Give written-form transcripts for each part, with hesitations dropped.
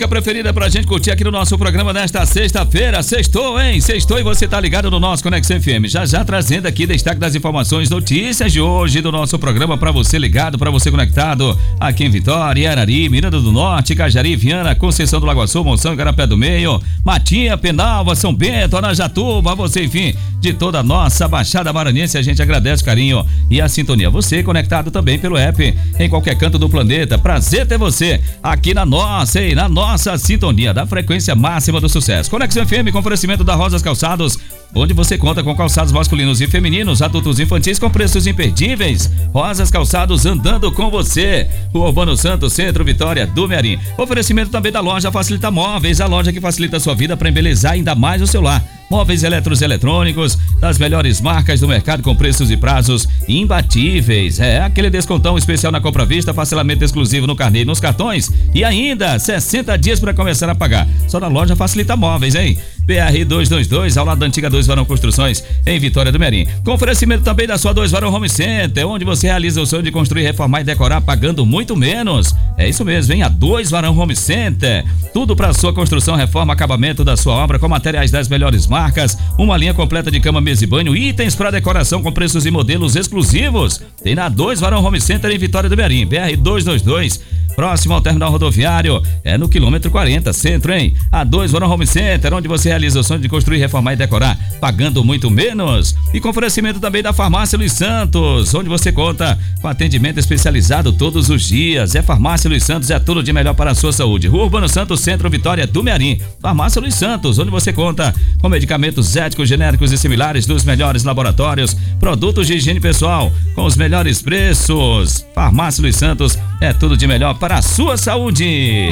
Preferida pra gente curtir aqui no nosso programa nesta sexta-feira. Sextou, hein? Sextou e você tá ligado no nosso Conexão FM. Já trazendo aqui destaque das informações, notícias de hoje do nosso programa pra você ligado, pra você conectado aqui em Vitória, Arari, Miranda do Norte, Cajari, Viana, Conceição do Lagoa Sul, Monção, Igarapé do Meio, Matinha, Penalva, São Bento, Arajatuba, você, enfim, de toda a nossa Baixada Maranhense. A gente agradece o carinho e a sintonia. Você conectado também pelo app em qualquer canto do planeta. Prazer ter você aqui na nossa sintonia da frequência máxima do sucesso. Conexão FM com oferecimento da Rosas Calçados, onde você conta com calçados masculinos e femininos, adultos e infantis com preços imperdíveis. Rosas Calçados andando com você. O Urbano Santos, Centro Vitória do Mearim. Oferecimento também da loja Facilita Móveis, a loja que facilita a sua vida para embelezar ainda mais o seu lar. Móveis eletrônicos das melhores marcas do mercado com preços e prazos imbatíveis. Aquele descontão especial na compra à vista, parcelamento exclusivo no carnê e nos cartões e ainda 60 dias para começar a pagar. Só na loja Facilita Móveis, hein? BR 222, ao lado da antiga 2 Varão Construções, em Vitória do Mearim. Com oferecimento também da sua 2 Varão Home Center, onde você realiza o sonho de construir, reformar e decorar pagando muito menos. É isso mesmo, hein? A 2 Varão Home Center. Tudo para sua construção, reforma, acabamento da sua obra com materiais das melhores marcas, uma linha completa de cama, mesa e banho, itens para decoração com preços e modelos exclusivos. Tem na 2 Varão Home Center em Vitória do Mearim, BR 222, próximo ao terminal rodoviário, no quilômetro 40, centro, hein? A 2 Varão Home Center, onde você realiza o sonho de construir, reformar e decorar, pagando muito menos. E com oferecimento também da Farmácia Luiz Santos, onde você conta com atendimento especializado todos os dias. Farmácia Luiz Santos, é tudo de melhor para a sua saúde. Rua Urbano Santos, Centro Vitória do Mearim. Farmácia Luiz Santos, onde você conta com medicamentos éticos, genéricos e similares dos melhores laboratórios, produtos de higiene pessoal com os melhores preços. Farmácia Luiz Santos, é tudo de melhor para a sua saúde.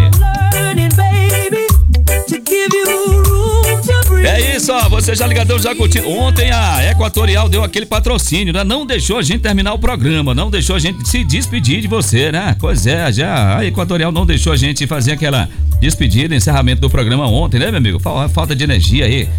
É isso, ó, você já ligadão, já curtindo. Ontem a Equatorial deu aquele patrocínio, né? Não deixou a gente terminar o programa, não deixou a gente se despedir de você, né? Pois é, já a Equatorial não deixou a gente fazer aquela despedida, encerramento do programa ontem, né, meu amigo? Falta de energia aí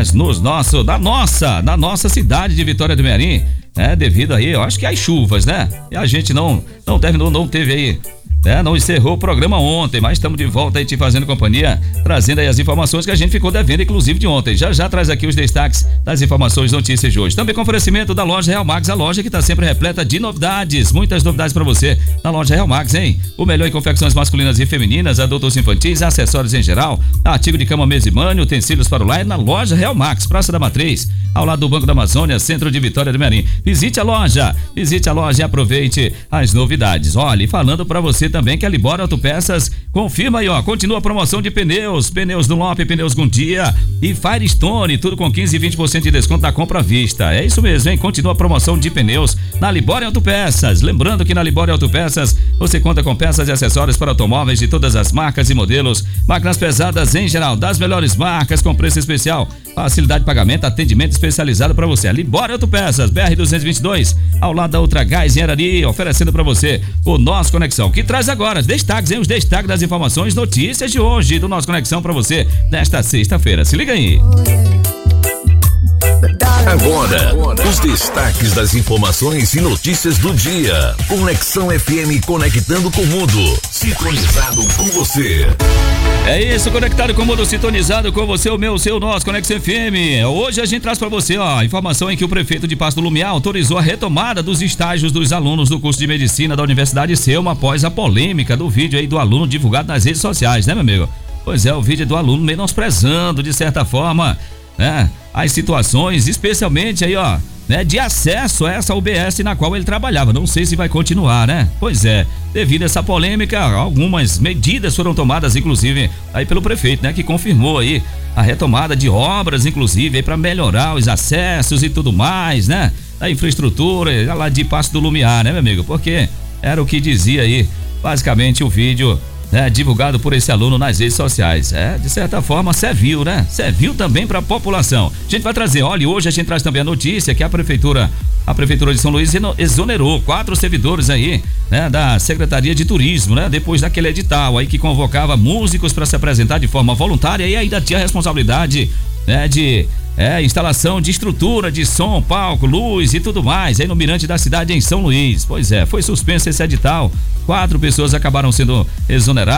na nossa cidade de Vitória do Mearim, devido aí, eu acho que às chuvas, né? E a gente não terminou, não teve aí, não encerrou o programa ontem, mas estamos de volta aí te fazendo companhia, trazendo aí as informações que a gente ficou devendo, inclusive de ontem. Já traz aqui os destaques das informações, notícias de hoje. Também com oferecimento da loja Real Max, a loja que está sempre repleta de novidades, muitas novidades para você na loja Real Max, hein? O melhor em confecções masculinas e femininas, adultos infantis, acessórios em geral, artigo de cama, mesa e banho, utensílios para o lar, na loja Real Max, Praça da Matriz, ao lado do Banco da Amazônia, Centro de Vitória do Mearim. Visite a loja e aproveite as novidades. Olha, falando para você também que a Libório Autopeças confirma aí, ó, continua a promoção de pneus Dunlop, pneus Gundia e Firestone, tudo com 15 e 20% de desconto na compra à vista. É isso mesmo, hein? Continua a promoção de pneus na Libório Autopeças. Lembrando que na Libório Autopeças você conta com peças e acessórios para automóveis de todas as marcas e modelos, máquinas pesadas em geral, das melhores marcas com preço especial, facilidade de pagamento, atendimento especializado para você. A Libório Autopeças, BR 222, ao lado da Ultra Gás em Arari, oferecendo para você o nosso Conexão, que traz agora os destaques, hein? Os destaques das informações, notícias de hoje do nosso Conexão para você nesta sexta-feira. Se liga aí. Agora, os destaques das informações e notícias do dia. Conexão FM, conectando com o mundo, sintonizado com você. É isso, conectado com o mundo, sintonizado com você, o meu, o seu, nosso Conexão FM. Hoje a gente traz para você, ó, informação em que o prefeito de Pasto do Lumiar autorizou a retomada dos estágios dos alunos do curso de medicina da Universidade Selma após a polêmica do vídeo aí do aluno divulgado nas redes sociais, né, meu amigo? Pois é, o vídeo do aluno menosprezando, de certa forma, né, as situações, especialmente aí, ó, né, de acesso a essa UBS na qual ele trabalhava. Não sei se vai continuar, né? Pois é, devido a essa polêmica, algumas medidas foram tomadas, inclusive, aí pelo prefeito, né, que confirmou aí a retomada de obras, inclusive, aí para melhorar os acessos e tudo mais, né? A infraestrutura lá de Pasto do Lumiar, né, meu amigo? Porque era o que dizia aí, basicamente, o vídeo, né, divulgado por esse aluno nas redes sociais. De certa forma, serviu, né? Serviu também para a população. A gente vai trazer, olha, hoje a gente traz também a notícia que a Prefeitura de São Luís exonerou 4 servidores aí, né, da Secretaria de Turismo, né? Depois daquele edital aí que convocava músicos para se apresentar de forma voluntária e ainda tinha a responsabilidade, né, de instalação de estrutura de som, palco, luz e tudo mais aí no mirante da cidade em São Luís. Pois é, foi suspenso esse edital. 4 pessoas acabaram sendo exoneradas.